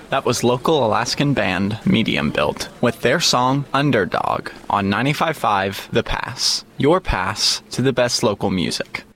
That was local Alaskan band Medium Built with their song Underdog on 95.5 The Pass. Your pass to the best local music.